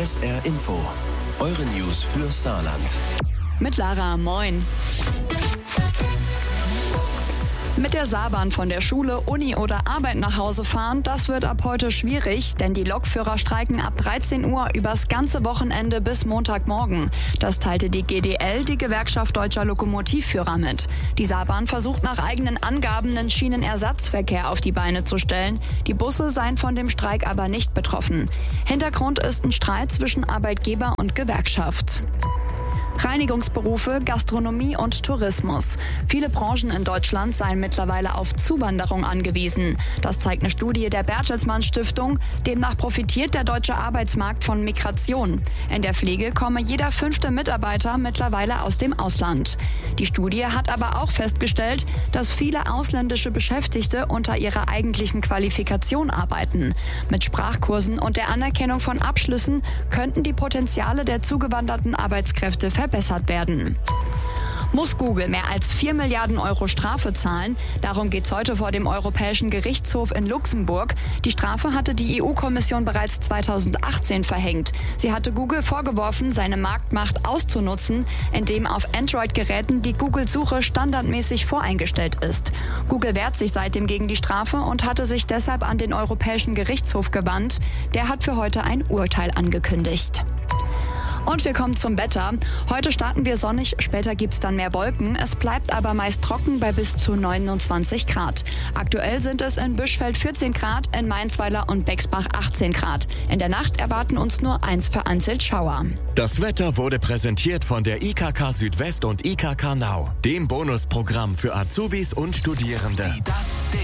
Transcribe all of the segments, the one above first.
SR Info. Eure News für Saarland. Mit Lara, moin. Mit der Saarbahn von der Schule, Uni oder Arbeit nach Hause fahren, das wird ab heute schwierig, denn die Lokführer streiken ab 13 Uhr übers ganze Wochenende bis Montagmorgen. Das teilte die GDL, die Gewerkschaft Deutscher Lokomotivführer, mit. Die Saarbahn versucht nach eigenen Angaben, einen Schienenersatzverkehr auf die Beine zu stellen. Die Busse seien von dem Streik aber nicht betroffen. Hintergrund ist ein Streit zwischen Arbeitgeber und Gewerkschaft. Reinigungsberufe, Gastronomie und Tourismus. Viele Branchen in Deutschland seien mittlerweile auf Zuwanderung angewiesen. Das zeigt eine Studie der Bertelsmann Stiftung. Demnach profitiert der deutsche Arbeitsmarkt von Migration. In der Pflege komme jeder 5. Mitarbeiter mittlerweile aus dem Ausland. Die Studie hat aber auch festgestellt, dass viele ausländische Beschäftigte unter ihrer eigentlichen Qualifikation arbeiten. Mit Sprachkursen und der Anerkennung von Abschlüssen könnten die Potenziale der zugewanderten Arbeitskräfte verbessert werden. Muss Google mehr als 4 Milliarden Euro Strafe zahlen? Darum geht es heute vor dem Europäischen Gerichtshof in Luxemburg. Die Strafe hatte die EU-Kommission bereits 2018 verhängt. Sie hatte Google vorgeworfen, seine Marktmacht auszunutzen, indem auf Android-Geräten die Google-Suche standardmäßig voreingestellt ist. Google wehrt sich seitdem gegen die Strafe und hatte sich deshalb an den Europäischen Gerichtshof gewandt. Der hat für heute ein Urteil angekündigt. Und wir kommen zum Wetter. Heute starten wir sonnig, später gibt's dann mehr Wolken. Es bleibt aber meist trocken bei bis zu 29 Grad. Aktuell sind es in Büschfeld 14 Grad, in Mainzweiler und Bexbach 18 Grad. In der Nacht erwarten uns nur vereinzelt Schauer. Das Wetter wurde präsentiert von der IKK Südwest und IKK Now, dem Bonusprogramm für Azubis und Studierende. Die Das Ding.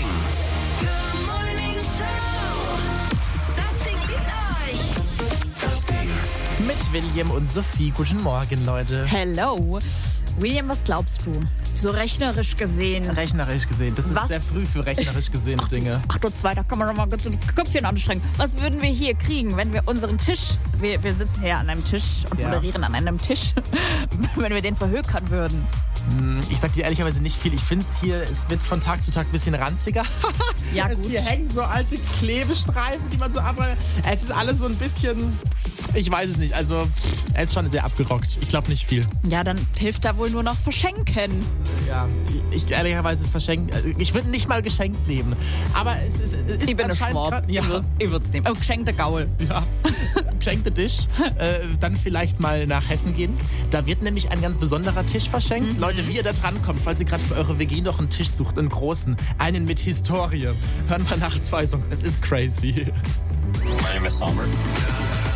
Mit William und Sophie. Guten Morgen, Leute. Hello. William, was glaubst du? So rechnerisch gesehen. Rechnerisch gesehen. Das ist sehr früh für rechnerisch gesehene Dinge. Ach du Zwei, da kann man doch mal ein Köpfchen anstrengen. Was würden wir hier kriegen, wenn wir unseren Tisch, wir sitzen hier an einem Tisch und moderieren an einem Tisch, wenn wir den verhökern würden? Ich sag dir ehrlicherweise nicht viel. Ich finde es hier, es wird von Tag zu Tag ein bisschen ranziger. Ja, gut. Hier hängen so alte Klebestreifen, die man so es ist alles so ein bisschen, ich weiß es nicht. Also, er ist schon sehr abgerockt. Ich glaube nicht viel. Ja, dann hilft da wohl nur noch verschenken. Ja, ich ehrlicherweise verschenken. Ich würde nicht mal geschenkt nehmen. Aber es ist ich bin ein Schwab. Ja. Ich würde es nehmen. Oh, geschenkter Gaul. Ja, geschenkter Tisch. Dann vielleicht mal nach Hessen gehen. Da wird nämlich ein ganz besonderer Tisch verschenkt. Leute, wie ihr da dran kommt, falls ihr gerade für eure WG noch einen Tisch sucht, einen großen, einen mit Historie. Hören wir nach 2 Songs. Es ist crazy. My name is Sommer.